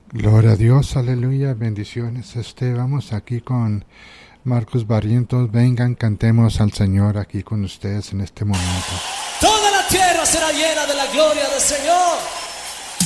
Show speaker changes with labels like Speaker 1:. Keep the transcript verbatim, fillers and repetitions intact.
Speaker 1: Gloria a Dios, aleluya, bendiciones. Este, vamos aquí con Marcos Barrientos. Vengan, cantemos al Señor aquí con ustedes en este momento.
Speaker 2: Toda la tierra será llena de la gloria del Señor.